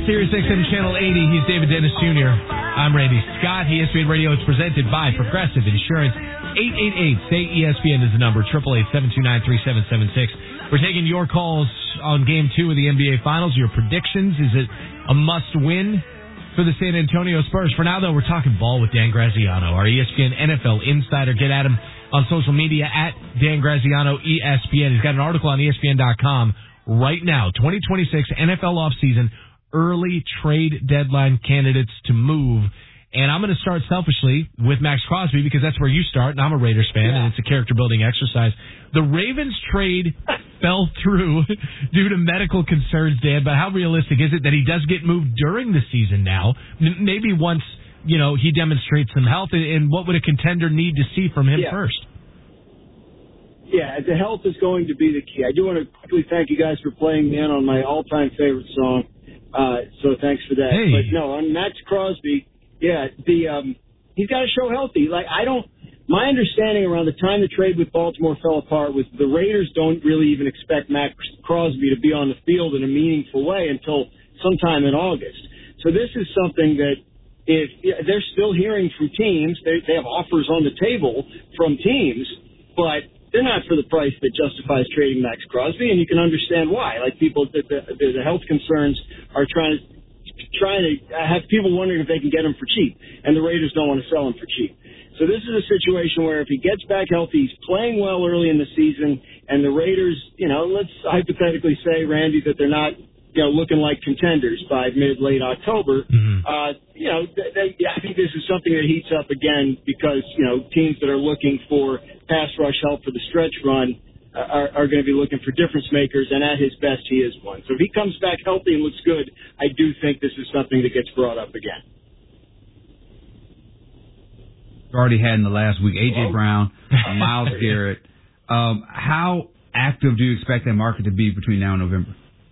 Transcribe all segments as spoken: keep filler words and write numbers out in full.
Sirius X M Channel eighty. He's David Dennis Junior I'm Randy Scott. E S P N Radio is presented by Progressive Insurance. eight eight eight, S A Y, E S P N is the number. eight eight eight, seven two nine, three seven seven six. We're taking your calls on Game two of the N B A Finals. Your predictions. Is it a must-win for the San Antonio Spurs? For now, though, we're talking ball with Dan Graziano, our E S P N N F L insider. Get at him on social media at Dan Graziano E S P N. He's got an article on E S P N dot com right now. twenty twenty-six N F L offseason, early trade deadline candidates to move. And I'm going to start selfishly with Max Crosby because that's where you start, and I'm a Raiders fan, yeah. and it's a character-building exercise. The Ravens trade fell through due to medical concerns, Dan, but how realistic is it that he does get moved during the season now? M- maybe once, you know, he demonstrates some health, and what would a contender need to see from him yeah. first? Yeah, the health is going to be the key. I do want to quickly thank you guys for playing me in on my all-time favorite song, uh, so thanks for that. Hey. But no, on Max Crosby, yeah, the um, he's got to show healthy. Like, I don't, my understanding around the time the trade with Baltimore fell apart was the Raiders don't really even expect Max Crosby to be on the field in a meaningful way until sometime in August. So this is something that if yeah, they're still hearing from teams, they, they have offers on the table from teams, but they're not for the price that justifies trading Max Crosby, and you can understand why. Like, people, the, the, the health concerns are trying to trying to have people wondering if they can get him for cheap, and the Raiders don't want to sell him for cheap. So this is a situation where if he gets back healthy, he's playing well early in the season, and the Raiders, you know, let's hypothetically say, Randy, that they're not, you know, looking like contenders by mid, late October. Mm-hmm. Uh, you know, they, they, I think this is something that heats up again because, you know, teams that are looking for pass rush help for the stretch run are, are going to be looking for difference makers, and at his best, he is one. So if he comes back healthy and looks good, I do think this is something that gets brought up again. Already had in the last week A J Brown, Myles Garrett. Um, how active do you expect that market to be between now and November?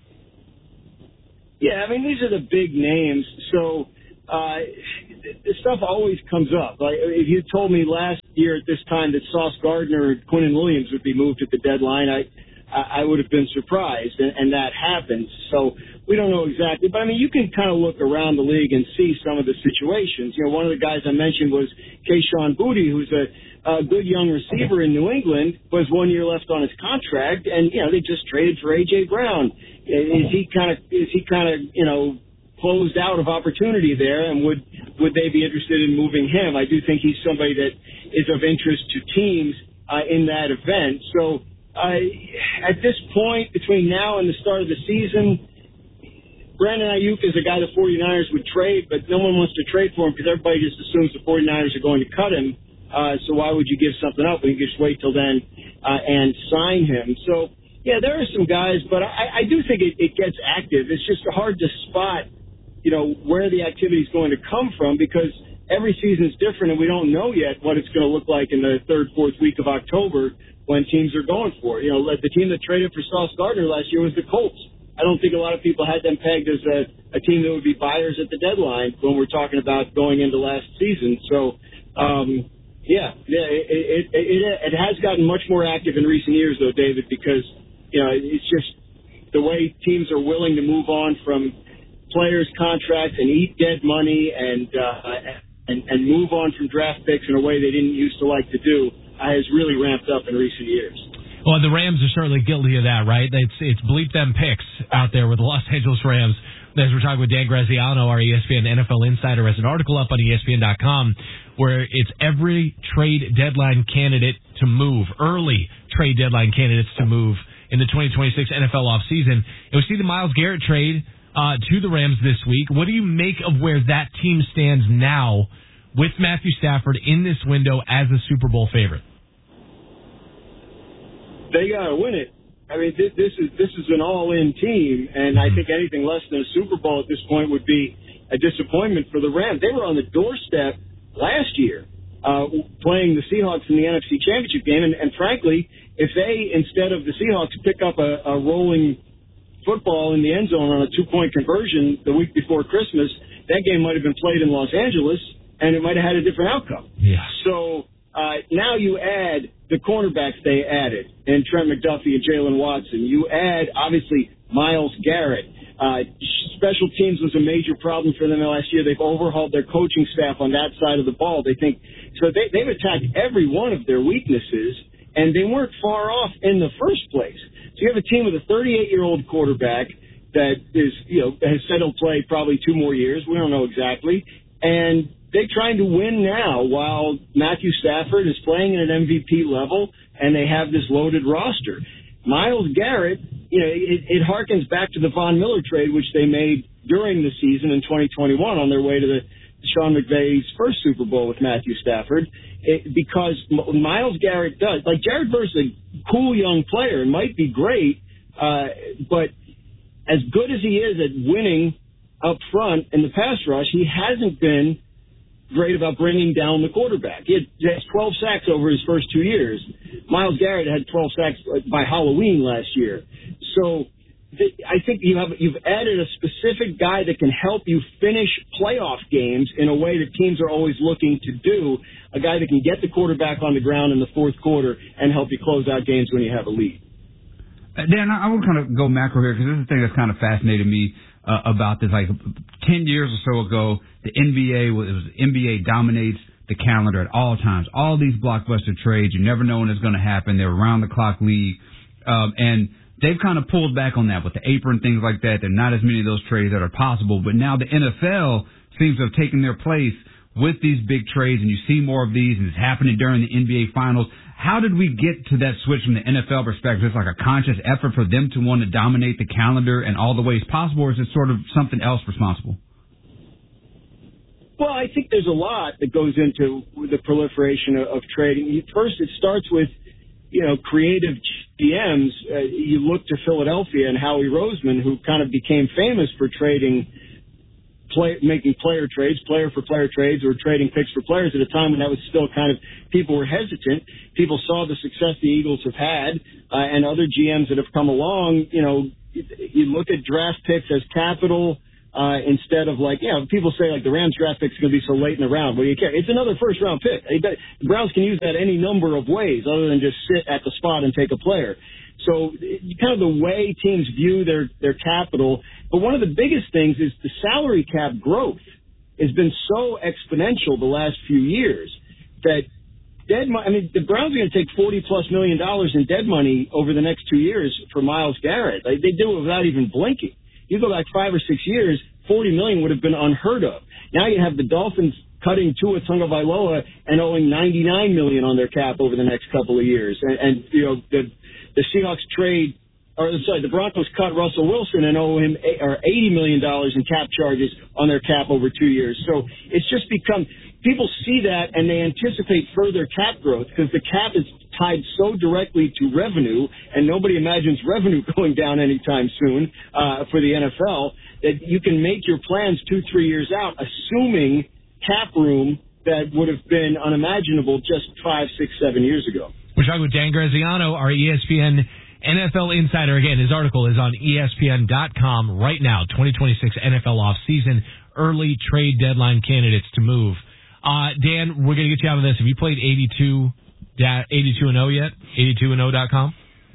Yeah, I mean, these are the big names, so uh, this stuff always comes up. Like, if you told me last year at this time that Sauce Gardner and Quinnen Williams would be moved at the deadline, I I would have been surprised, and, and that happens. So we don't know exactly. But, I mean, you can kind of look around the league and see some of the situations. You know, one of the guys I mentioned was Kayshon Boutte, who's a, a good young receiver in New England, was one year left on his contract, and, you know, they just traded for A J Brown. Is he kind of, is he kind of, you know, closed out of opportunity there, and would would they be interested in moving him? I do think he's somebody that is of interest to teams uh, in that event. So uh, at this point, between now and the start of the season, Brandon Ayuk is a guy the 49ers would trade, but no one wants to trade for him because everybody just assumes the 49ers are going to cut him. Uh, so why would you give something up when you can just wait till then uh, and sign him? So, yeah, there are some guys, but I, I do think it, it gets active. It's just hard to spot, you know, where the activity is going to come from because every season is different, and we don't know yet what it's going to look like in the third, fourth week of October when teams are going for it. You know, the team that traded for Sauce Gardner last year was the Colts. I don't think a lot of people had them pegged as a, a team that would be buyers at the deadline when we're talking about going into last season. So, um, yeah, yeah, it, it, it, it has gotten much more active in recent years, though, David, because, you know, it's just the way teams are willing to move on from players' contracts and eat dead money and, uh, and, and move on from draft picks in a way they didn't used to like to do uh, has really ramped up in recent years. Well, the Rams are certainly guilty of that, right? It's it's bleep them picks out there with the Los Angeles Rams. As we're talking with Dan Graziano, our E S P N N F L insider, has an article up on E S P N dot com where it's every trade deadline candidate to move, early trade deadline candidates to move in the twenty twenty-six N F L offseason. And we see the Myles Garrett trade uh, to the Rams this week. What do you make of where that team stands now with Matthew Stafford in this window as a Super Bowl favorite? They gotta win it. I mean, this, this is this is an all-in team, and I think anything less than a Super Bowl at this point would be a disappointment for the Rams. They were on the doorstep last year, uh, playing the Seahawks in the N F C Championship game, and, and frankly, if they instead of the Seahawks pick up a, a rolling football in the end zone on a two-point conversion the week before Christmas, that game might have been played in Los Angeles, and it might have had a different outcome. Yeah. So. Uh, now you add the cornerbacks they added, and Trent McDuffie and Jalen Watson. You add, obviously, Myles Garrett, uh, special teams was a major problem for them last year. They've overhauled their coaching staff on that side of the ball. They think so. They, they've attacked every one of their weaknesses, and they weren't far off in the first place. So you have a team with a thirty-eight-year-old quarterback that is, you know, has said he'll play probably two more years. We don't know exactly, and they're trying to win now while Matthew Stafford is playing at an M V P level, and they have this loaded roster. Myles Garrett, you know, it, it harkens back to the Von Miller trade, which they made during the season in twenty twenty-one on their way to the Sean McVay's first Super Bowl with Matthew Stafford, it, because Myles Garrett does. Like, Jared Verse is a cool young player and might be great, uh, but as good as he is at winning up front in the pass rush, he hasn't been great about bringing down the quarterback. He had, he has twelve sacks over his first two years. Myles Garrett had twelve sacks by Halloween last year. So th- I think you have, you've added a specific guy that can help you finish playoff games in a way that teams are always looking to do, a guy that can get the quarterback on the ground in the fourth quarter and help you close out games when you have a lead. Dan, I want to kind of go macro here because this is the thing that's kind of fascinated me uh, about this. Like ten years or so ago, the N B A was, it was N B A dominates the calendar at all times. All these blockbuster trades, you never know when it's going to happen. They're around the clock league, um, and they've kind of pulled back on that with the apron, things like that. There are not as many of those trades that are possible. But now the N F L seems to have taken their place with these big trades, and you see more of these, and it's happening during the N B A Finals. How did we get to that switch from the N F L perspective? It's like a conscious effort for them to want to dominate the calendar in all the ways possible, or is it sort of something else responsible? Well, I think there's a lot that goes into the proliferation of, of trading. First, it starts with, you know, creative G Ms. Uh, you look to Philadelphia and Howie Roseman, who kind of became famous for trading Play, making player trades, player for player trades, or trading picks for players at a time when that was still kind of, people were hesitant. People saw the success the Eagles have had, uh, and other G Ms that have come along. You know, you look at draft picks as capital uh, instead of like, you know, people say like the Rams draft pick's going to be so late in the round. Well, you can't. It's another first round pick. The Browns can use that any number of ways other than just sit at the spot and take a player. So kind of the way teams view their, their capital. But one of the biggest things is the salary cap growth has been so exponential the last few years that dead money, I mean, the Browns are going to take forty plus million dollars in dead money over the next two years for Myles Garrett. They, they do it without even blinking. You go back five or six years, forty million would have been unheard of. Now you have the Dolphins cutting Tua Tagovailoa and owing ninety-nine million on their cap over the next couple of years. And, and you know, the, the Seahawks trade, or sorry, the Broncos cut Russell Wilson and owe him or eighty million dollars in cap charges on their cap over two years. So it's just become, people see that and they anticipate further cap growth because the cap is tied so directly to revenue, and nobody imagines revenue going down anytime soon uh, for the N F L, that you can make your plans two, three years out, assuming cap room that would have been unimaginable just five, six, seven years ago. We're talking with Dan Graziano, our E S P N N F L insider. Again, his article is on E S P N dot com right now. twenty twenty-six N F L offseason, early trade deadline candidates to move. Uh, Dan, we're going to get you out of this. Have you played eighty-two and oh yet? eighty-two and oh dot com?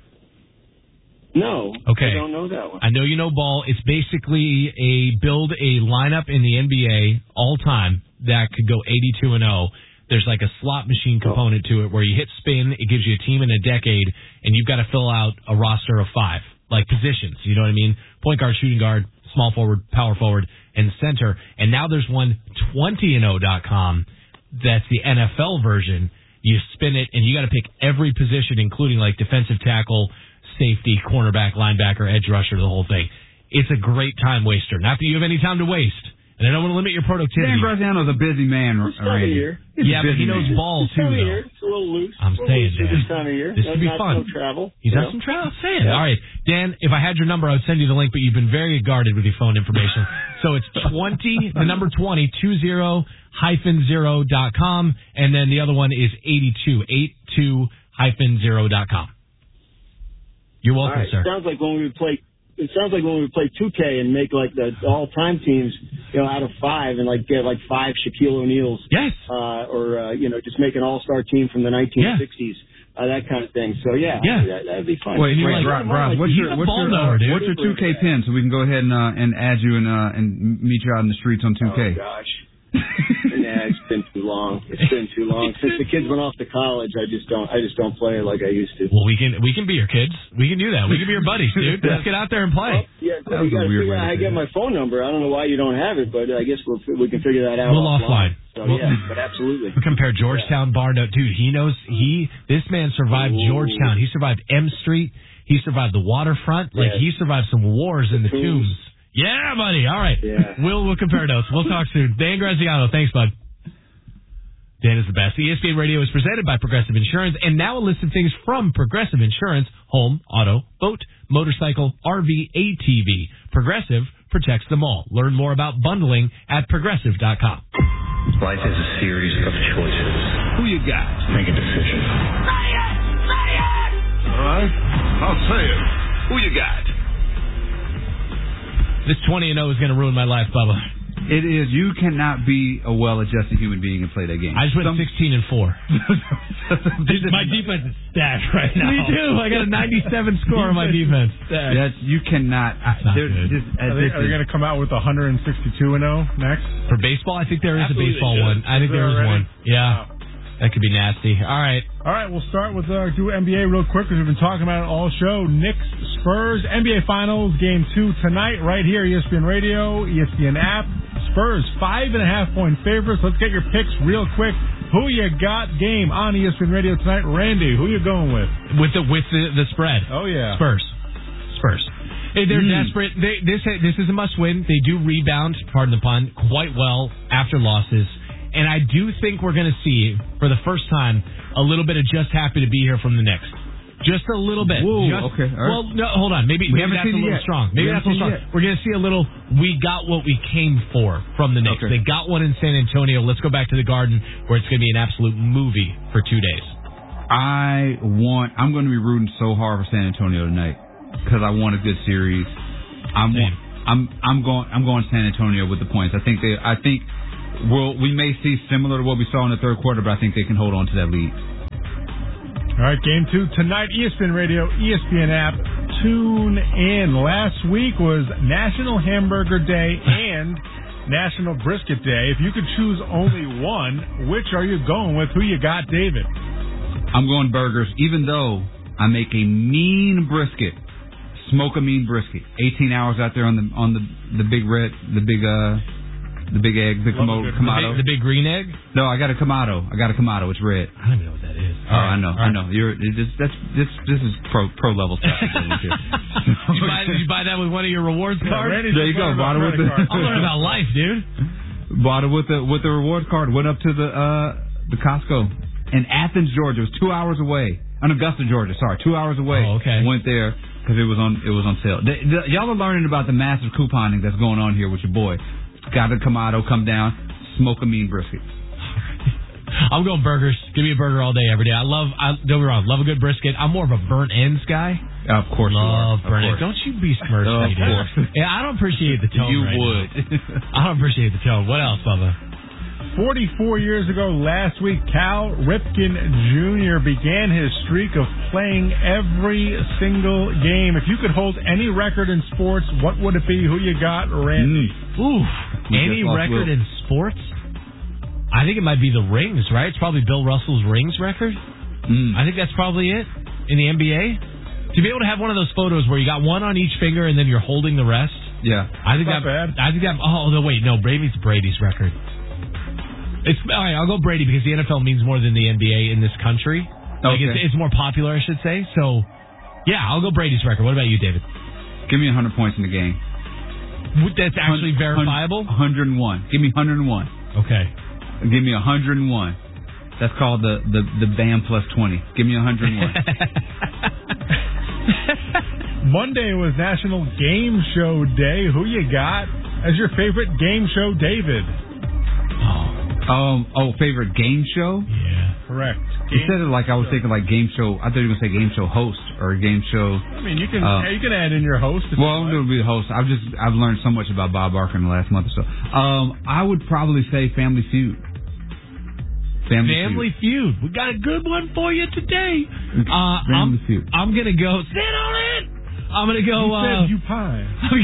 No. Okay. I don't know that one. I know you know ball. It's basically a build a lineup in the N B A all time that could go eighty-two and oh. There's like a slot machine component to it where you hit spin, it gives you a team in a decade, and you've got to fill out a roster of five, like positions, you know what I mean? Point guard, shooting guard, small forward, power forward, and center. And now there's one twenty and oh dot com that's the N F L version. You spin it, and you got to pick every position, including like defensive tackle, safety, cornerback, linebacker, edge rusher, the whole thing. It's a great time waster. Not that you have any time to waste. And I don't want to limit your productivity. Dan Graziano's a busy man, This time of year. Yeah, but he knows man. ball, This too, time of though. year. It's a little loose. I'm a little saying, loose Dan. This time of year. This could be not, fun. No travel. He's you got know? some travel. I'm saying. Yeah. All right. Dan, if I had your number, I would send you the link, but you've been very guarded with your phone information. So it's twenty, the number twenty, two zero hyphen zero dot com, and then the other one is eighty-two, eighty-two hyphen zero dot com. You're welcome, All right. sir. Sounds like when we play. It sounds like when we play two K and make like the all-time teams, you know, out of five, and like get like five Shaquille O'Neals. Yes. Uh, or uh, you know, just make an all-star team from the nineteen sixties. uh, that kind of thing. So yeah, yeah. that, that'd be fun. Wait, wait, like, Rob, Rob, what's your what's your, uh, knower, what's your two K pin so we can go ahead and uh, and add you and uh, and meet you out in the streets on two K? Oh gosh. Nah, it's been too long. It's been too long since the kids went off to college. I just don't. I just don't play it like I used to. Well, we can we can be your kids. We can do that. We can be your buddies, dude. Let's get out there and play. Well, yeah, That you was a got to weird figure way out to how to do get it. my phone number. I don't know why you don't have it, but I guess we'll we can figure that out. We'll offline. So We'll- yeah, but absolutely. We compare Georgetown bar note, dude. He knows he. This man survived Ooh. Georgetown. He survived M Street. He survived the waterfront. Like Yes. he survived some wars in the Tombs. tombs. Yeah, buddy. All right. Yeah. We'll we'll compare notes. We'll talk soon. Dan Graziano. Thanks, bud. Dan is the best. E S P N Radio is presented by Progressive Insurance, and now a list of things from Progressive Insurance: home, auto, boat, motorcycle, R V, A T V. Progressive protects them all. Learn more about bundling at progressive dot com. Life is a series of choices. Who you got? Make a decision. All right, I'll say it. Who you got? This twenty and oh is going to ruin my life, Bubba. It is. You cannot be a well-adjusted human being and play that game. I just went Some- sixteen and four. My defense is stacked right now. Me too. I got a ninety-seven score on my defense. That's, you cannot. I, not there- good. this- uh, Are they, this are they is- going to come out with one hundred sixty-two and oh next? For baseball, I think there is Absolutely a baseball should. one. I think Is there there is already? one. Yeah. Wow. That could be nasty. All right. All right, we'll start with uh, do N B A real quick because we've been talking about it all show. Knicks, Spurs, N B A Finals, Game two tonight right here, E S P N Radio, E S P N app. Spurs, five and a half point favorites. Let's get your picks real quick. Who you got game on E S P N Radio tonight? Randy, who you going with? With the with the, the spread. Oh, yeah. Spurs. Spurs. Hey, they're Mm. desperate. They, this this is a must win. They do rebound, pardon the pun, quite well after losses. And I do think we're going to see, for the first time, a little bit of just happy to be here from the Knicks. Just a little bit. Whoa, Just, okay, all right. Well, no, hold on. Maybe, We maybe haven't that's a seen it little yet. strong. Maybe We that's a little haven't strong. seen it yet. We're going to see a little, we got what we came for from the Knicks. Okay. They got one in San Antonio. Let's go back to the Garden, where it's going to be an absolute movie for two days. I want. I'm going to be rooting so hard for San Antonio tonight because I want a good series. I'm. Same. I'm. I'm going. I'm going San Antonio with the points. I think they. I think. Well, we may see similar to what we saw in the third quarter, but I think they can hold on to that lead. All right, game two tonight, E S P N Radio, E S P N app. Tune in. Last week was National Hamburger Day and National Brisket Day. If you could choose only one, which are you going with? Who you got, David? I'm going burgers, even though I make a mean brisket, smoke a mean brisket. eighteen hours out there on the on the the big red, the big uh, the big egg, the Love Kamo- a good- The Kamado. big, the big green egg? No, I got a Kamado. I got a Kamado. It's red. I don't even know what that is. Oh, I know, I know. You're it just, that's this this is pro pro level stuff. Did you, buy, did you buy that with one of your rewards cards? Randy's There you just go, learning about bought it with credit the- cards. I'm learning about life, dude. Bought it with the with the rewards card. Went up to the uh the Costco in Athens, Georgia. It was two hours away. In Augusta, Georgia. Sorry, two hours away. Oh, okay. Went there because it was on it was on sale. The, the, y'all are learning about the massive couponing that's going on here with your boy. Got a Kamado, come down, smoke a mean brisket. I'm going burgers. Give me a burger all day, every day. I love, I, don't be wrong, love a good brisket. I'm more of a burnt ends guy. Of course, you are. Love Of burnt ends. course. Don't you be smirched, Of me, dude. course. Yeah, I don't appreciate the tone You right would. now. I don't appreciate the tone. What else, Bubba? forty-four years ago last week, Cal Ripken Junior began his streak of playing every single game. If you could hold any record in sports, what would it be? Who you got, Randy? Mm. Ooh, We any just lost record Will. in sports? I think it might be the rings, right? It's probably Bill Russell's rings record. Mm. I think that's probably it in the N B A. To be able to have one of those photos where you got one on each finger and then you're holding the rest. Yeah. I think Not that. bad. I think that. Oh no, wait, no. Brady's Brady's record. It's all right. I'll go Brady because the N F L means more than the N B A in this country. Like Okay. it's, it's more popular, I should say. So, yeah, I'll go Brady's record. What about you, David? Give me one hundred points in the game. That's actually verifiable. one hundred one. Give me one hundred one. Okay. Give me one hundred one. That's called the, the, the BAM plus twenty. Give me one hundred one. Monday was National Game Show Day. Who you got as your favorite game show, David? um, oh, favorite game show? Yeah. Correct. You said it like I was thinking like game show. I thought you were going to say game show host or game show. I mean, you can Uh, you can add in your host. If Well, I'm you going to be the host. I've just I've learned so much about Bob Barker in the last month or so. Um, I would probably say Family Feud. Family, Family Feud. Feud. We got a good one for you today. Uh, Family I'm, Feud. I'm going to go. Sit on it. I'm going to go. You uh, said you pine.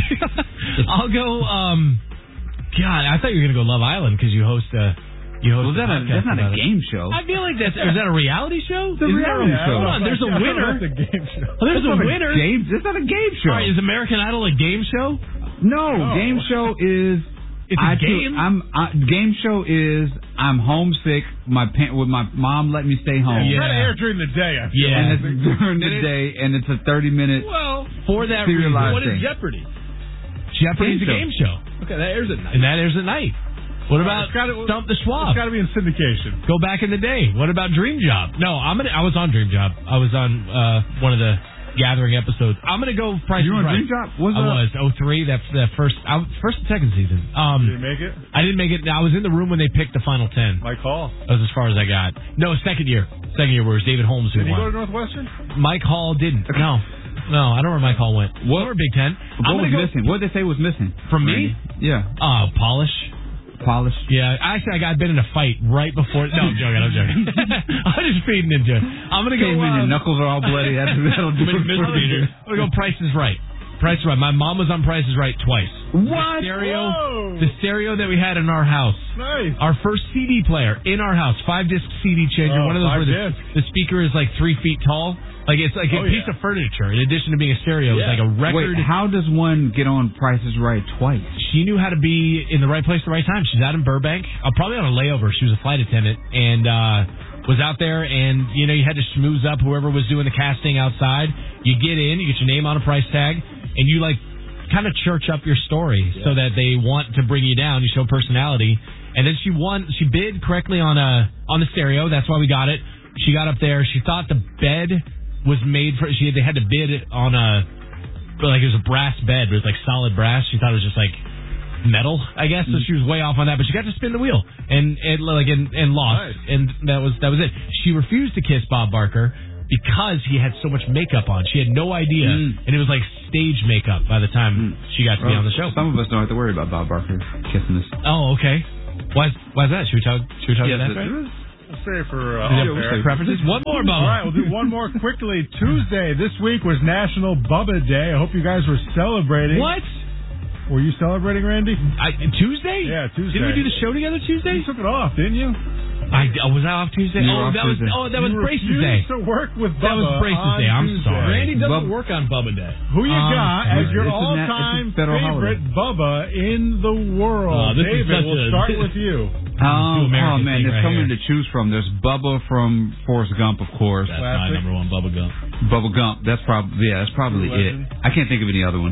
I'll go. Um, God, I thought you were going to go Love Island because you host a. You host well, that a, that's not a game it. show. I feel like that's. Is that a reality show? It's a reality yeah, show. Hold on, there's a winner. It's a game show. Oh, there's it's a winner. A game, it's not a game show. All right, is American Idol a game show? No, no. game show is. It's a I game. Too, I'm I, game show is I'm homesick. My pa- with my mom let me stay home. Yeah, Yeah. try to air during the day. I feel Yeah. And like. it's during the day, and it's a thirty minute. Well, for that reason, serialized What is thing. Jeopardy? Jeopardy's a Game game show, Okay, that airs at night. and that airs at night. What about It's gotta- Stump the Schwab? It's got to be in syndication. Go back in the day. What about Dream Job? No, I'm gonna. I was on Dream Job. I was on uh, one of the gathering episodes. I'm gonna go Price You is were on Right. Dream Job? What's I up? was oh three. That's the first. I, was- first and second season. Um, Did you make it? I didn't make it. I was in the room when they picked the final ten. My call. That was as far as I got. No, second year. Second year where it was David Holmes who Did he won. go to Northwestern? Mike Hall didn't. No. No, I don't know where Mike Hall went. What? Or Big Ten. What I'm was gonna go missing? What did they say was missing from me. Randy? Yeah, Uh, polish. polish. Yeah, actually, I got been in a fight right before. No, I'm joking. I'm joking. I'm just feeding into it. I'm gonna go. Came in, Uh, your knuckles are all bloody. That's, that'll do it for you. I'm gonna go. Price is Right. Price is Right. My mom was on Price is Right twice. What? The stereo. Whoa. The stereo that we had in our house. Nice. Our first C D player in our house. Five disc C D changer. Oh, One of those five where the, disc. the speaker is like three feet tall. Like it's like a Oh, piece yeah. of furniture. In addition to being a stereo, Yeah. it's like a record. Wait, how does one get on Price is Right twice? She knew how to be in the right place at the right time. She's out in Burbank. Uh, probably on a layover. She was a flight attendant and uh, was out there. And, you know, you had to schmooze up whoever was doing the casting outside. You get in, you get your name on a price tag, and you, like, kind of church up your story yeah. so that they want to bring you down. You show personality. And then she won. She bid correctly on a on the stereo. That's why we got it. She got up there. She thought the bed was made for. She they had to bid on a like it was a brass bed, but it was like solid brass. She thought it was just like metal, I guess. So she was way off on that. But she got to spin the wheel and and like and, and lost, Nice. and that was that was it. She refused to kiss Bob Barker because he had so much makeup on. She had no idea, Mm. and it was like stage makeup by the time Mm. she got to be on the show. Some of us don't have to worry about Bob Barker kissing us. Oh, okay. Why? Why's that? Should we talk? Should we talk Yes, about that? it- Right? We'll say it for uh, Do you off have air. preferences? One more, Bubba. All right, we'll do one more quickly. Tuesday this week was National Bubba Day. I hope you guys were celebrating. What? Were you celebrating, Randy? I, Tuesday? Yeah, Tuesday. Didn't we do the show together Tuesday? You took it off, didn't you? I oh, was I off Tuesday? You Oh, were off that was Tuesday. oh that was you Brace's refused Day. to work with That was Bubba Brace's on Day. I'm Tuesday. sorry. Randy doesn't Bub- work on Bubba Day. Who you Um, got as it's your a na- all-time it's a federal favorite Bubba in the world? Oh, this is David, such we'll a- start with you. Um, oh American man, thing there's right so many here. to choose from. There's Bubba from Forrest Gump, of course. That's Classic. my number one Bubba Gump. Bubba Gump. That's probably yeah. That's probably it. Legend. I can't think of any other ones.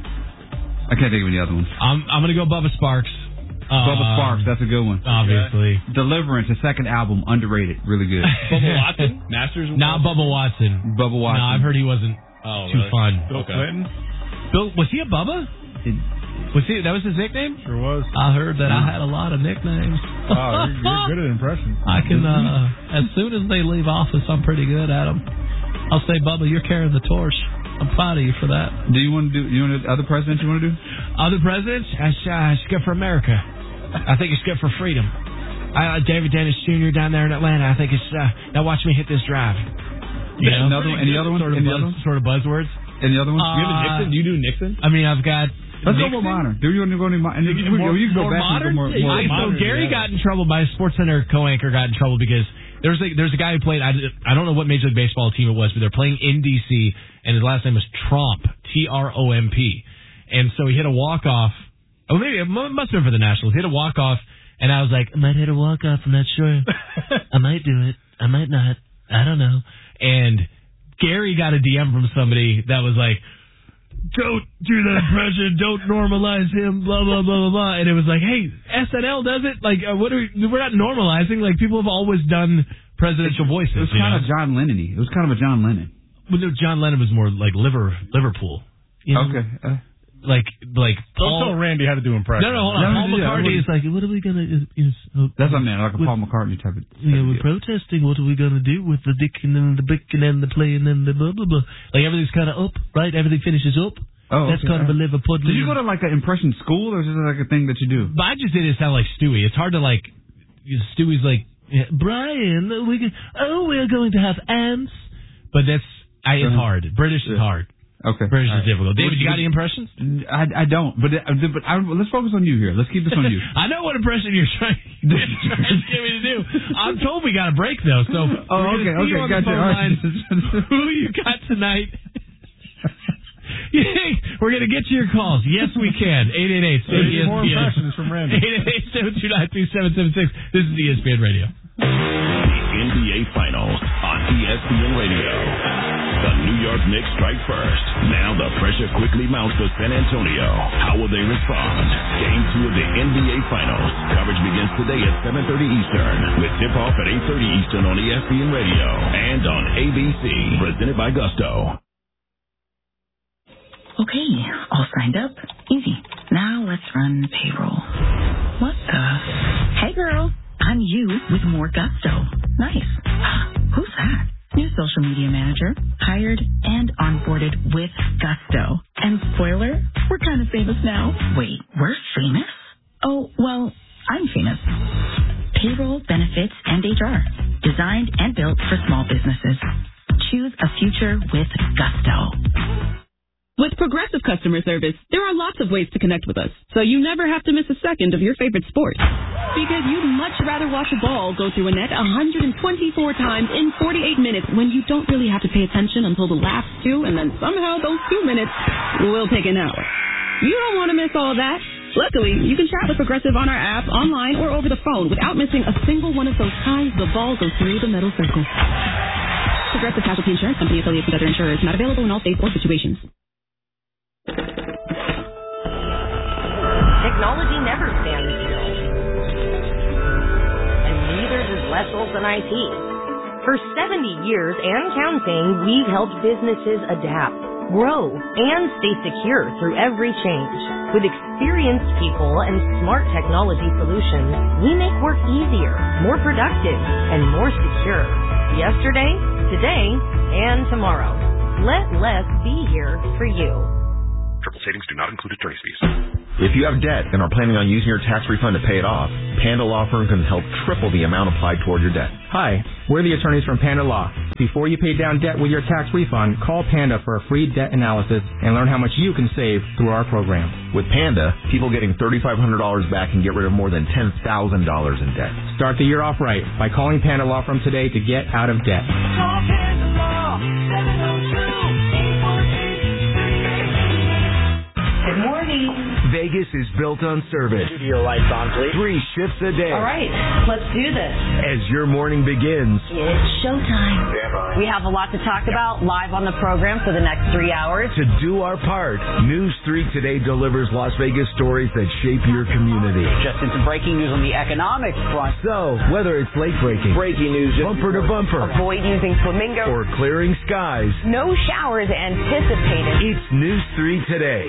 I can't think of any other ones. I'm I'm gonna go Bubba Sparks. Bubba Um, Sparks. That's a good one. Obviously. Deliverance, the second album, underrated, really good. Bubba Watson? Masters? of Not Watson? Bubba Watson. Bubba Watson. No, I've heard he wasn't Oh, too really? fun. Bill Okay. Clinton? Bill, was he a Bubba? It- Was he? That was his nickname? Sure was. I heard that I had a lot of nicknames. Wow, you're, you're good at impressions. I can, uh, as soon as they leave office, I'm pretty good at them. I'll say, Bubba, you're carrying the torch. I'm proud of you for that. Do you want to do? You want to, other presidents you want to do? Other presidents? That's, uh, it's good for America. I think it's good for freedom. I, uh, David Dennis Junior down there in Atlanta. I think it's, uh, now watch me hit this drive. You Yeah, know? another one- any other ones? Sort of, Any buzz, other ones? sort of buzzwords. Any other ones? Uh, You have a Nixon? Do you do Nixon? I mean, I've got. Let's Nixon. go more modern. Do you want to go any mo- and you, you, more- you can go more back modern? and go more. Yeah, you more I, so modern, Gary yeah. got in trouble by Sports Center co-anchor got in trouble because there was a, there's a guy who played I, I don't know what Major League Baseball team it was, but they're playing in D C and his last name was Tromp, T R O M P, and so he hit a walk off. Oh, maybe it mu- must have been for the Nationals. Hit a walk off, and I was like, I might hit a walk off. I'm not sure. I might do it. I might not. I don't know. And Gary got a D M from somebody that was like, don't do that impression, don't normalize him, blah, blah, blah, blah, blah. And it was like, hey, S N L does it? Like, uh, what are we, we're not normalizing. Like, people have always done presidential voices. It was you kind know? of John Lennon-y. It was kind of a John Lennon. Well, no, John Lennon was more like liver, Liverpool. You know? Okay. Uh, Like, like, Don't Paul, tell Randy how to do impressions. no, no, hold on. No, Paul yeah, McCartney I is like, what are we going to, is, is, uh, that's what I meant, like a with- Paul McCartney type of. type Yeah, of we're deal. protesting. What are we going to do with the dicking and the bicking and the playing and the blah, blah, blah. Like, everything's kind of up, right? Everything finishes up. Oh, That's okay. kind of a Liverpool. Did you go to like an impression school, or is this like a thing that you do? But I just did it sound like Stewie. It's hard to like. Stewie's like Yeah, Brian, we can, oh, we're going to have ants. But that's, I, it's hard. British is hard. Okay. British All is right. difficult. David, you got any impressions? I, I don't, but but I, let's focus on you here. Let's keep this on you. I know what impression you're trying, you're trying to get me to do. I'm told we got a break, though, so oh, we're okay, okay, okay, gotcha. All right. Who you got tonight? We're going to get to your calls. Yes, we can. eight eight eight, seven E S P N. More impressions from Randy. eight eight eight, seven two nine, three seven seven six. This is E S P N Radio. N B A Finals on E S P N Radio. The New York Knicks strike first. Now the pressure quickly mounts to San Antonio. How will they respond? Game two of the N B A Finals. Coverage begins today at seven thirty Eastern with tip-off at eight thirty Eastern on E S P N Radio and on A B C. Presented by Gusto. Okay, all signed up. Easy. Now let's run payroll. What the? Hey, girl. I'm you with more Gusto. Nice. Who's that? New social media manager. Hired and onboarded with Gusto. And spoiler, we're kind of famous now. Wait, we're famous? Oh, well, I'm famous. Payroll, benefits, and H R. Designed and built for small businesses. Choose a future with Gusto. With Progressive Customer Service, there are lots of ways to connect with us, so you never have to miss a second of your favorite sport. Because you'd much rather watch a ball go through a net one hundred twenty-four times in forty-eight minutes when you don't really have to pay attention until the last two, and then somehow those two minutes will take an hour. You don't want to miss all that. Luckily, you can chat with Progressive on our app, online, or over the phone without missing a single one of those times the ball goes through the metal circle. Progressive Casualty Insurance Company, affiliates with other insurers, not available in all states or situations. Technology never stands still. And neither does Less Olson I T. For seventy years and counting, we've helped businesses adapt, grow, and stay secure through every change. With experienced people and smart technology solutions, we make work easier, more productive, and more secure. Yesterday, today, and tomorrow. Let Less be here for you. Triple savings do not include attorney's fees. If you have debt and are planning on using your tax refund to pay it off, Panda Law Firm can help triple the amount applied toward your debt. Hi, we're the attorneys from Panda Law. Before you pay down debt with your tax refund, call Panda for a free debt analysis and learn how much you can save through our program. With Panda, people getting three thousand five hundred dollars back can get rid of more than ten thousand dollars in debt. Start the year off right by calling Panda Law Firm today to get out of debt. Call Panda Law, seven oh two, eight four eight, three eight eight. Good morning. Vegas is built on service. Studio lights on, please. Three shifts a day. All right, let's do this. As your morning begins. It's showtime. We have a lot to talk about live on the program for the next three hours. To do our part, News three Today delivers Las Vegas stories that shape your community. Just into breaking news on the economic front. So, whether it's late breaking, breaking news, bumper to bumper, avoid using flamingo, or clearing skies, no showers anticipated. It's News three Today.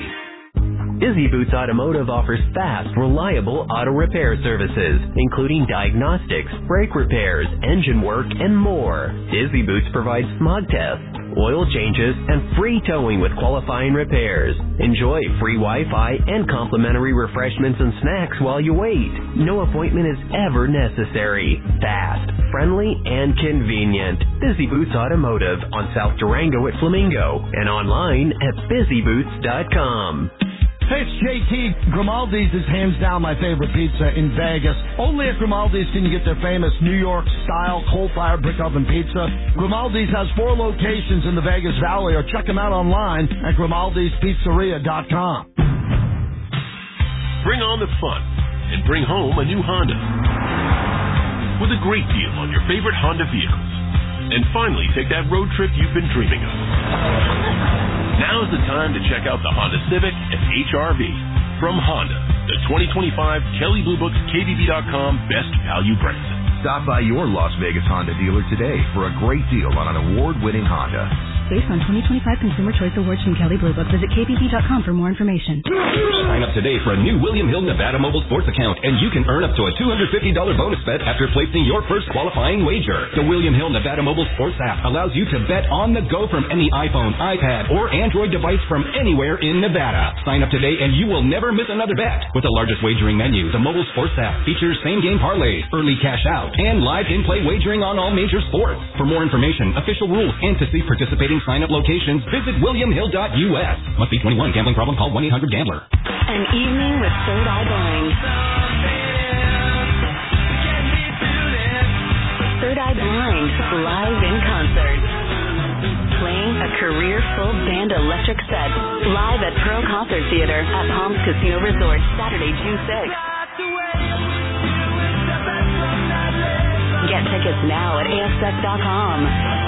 Busy Boots Automotive offers fast, reliable auto repair services, including diagnostics, brake repairs, engine work, and more. Busy Boots provides smog tests, oil changes, and free towing with qualifying repairs. Enjoy free Wi-Fi and complimentary refreshments and snacks while you wait. No appointment is ever necessary. Fast, friendly, and convenient. Busy Boots Automotive on South Durango at Flamingo and online at busy boots dot com. Hey, it's J T. Grimaldi's is hands down my favorite pizza in Vegas. Only at Grimaldi's can you get their famous New York-style coal-fired brick oven pizza. Grimaldi's has four locations in the Vegas Valley, or check them out online at grimaldis pizzeria dot com. Bring on the fun and bring home a new Honda with a great deal on your favorite Honda vehicles. And finally, take that road trip you've been dreaming of. Now's the time to check out the Honda Civic and H R V from Honda, the twenty twenty-five Kelley Blue Book's K B B dot com Best Value Brand. Stop by your Las Vegas Honda dealer today for a great deal on an award-winning Honda. based on twenty twenty-five Consumer Choice Awards from Kelley Blue Book. Visit K B B dot com for more information. Sign up today for a new William Hill Nevada Mobile Sports account, and you can earn up to a two hundred fifty dollars bonus bet after placing your first qualifying wager. The William Hill Nevada Mobile Sports app allows you to bet on the go from any iPhone, iPad, or Android device from anywhere in Nevada. Sign up today and you will never miss another bet. With the largest wagering menu, the mobile sports app features same-game parlays, early cash out, and live in-play wagering on all major sports. For more information, official rules, and to see participating sign-up locations, visit william hill dot U S. Must be twenty-one. Gambling problem? Call one eight hundred gambler. An evening with Third Eye Blind. Third Eye Blind, live in concert. Playing a career-full band electric set live at Pearl Concert Theater at Palms Casino Resort, Saturday, June sixth. Get tickets now at A X S dot com.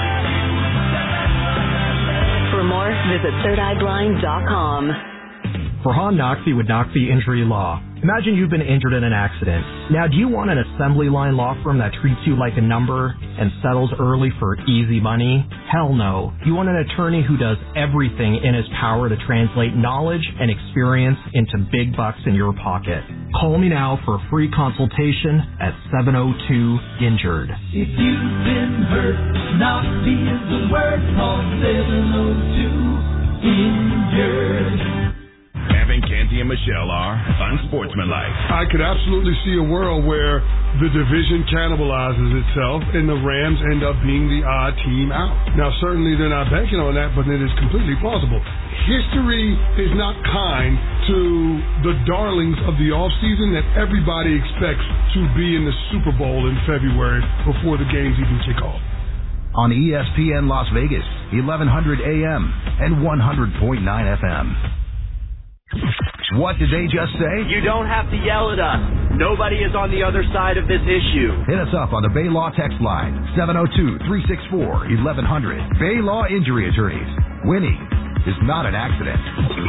For more, visit third eye blind dot com. Farhan Naqvi with Naqvi Injury Law. Imagine you've been injured in an accident. Now, do you want an assembly line law firm that treats you like a number and settles early for easy money? Hell no. You want an attorney who does everything in his power to translate knowledge and experience into big bucks in your pocket. Call me now for a free consultation at seven oh two injured. If you've been hurt, Naqvi is the word. Call seven oh two injured. Evan, Canty, and Michelle are unsportsmanlike. I could absolutely see a world where the division cannibalizes itself and the Rams end up being the odd team out. Now, certainly they're not banking on that, but it is completely plausible. History is not kind to the darlings of the offseason that everybody expects to be in the Super Bowl in February before the games even kick off. On E S P N Las Vegas, eleven hundred A M and one hundred point nine F M. What did they just say? You don't have to yell at us. Nobody is on the other side of this issue. Hit us up on the Bay Law text line, seven oh two, three six four, eleven hundred. Bay Law Injury Attorneys. Winning is not an accident.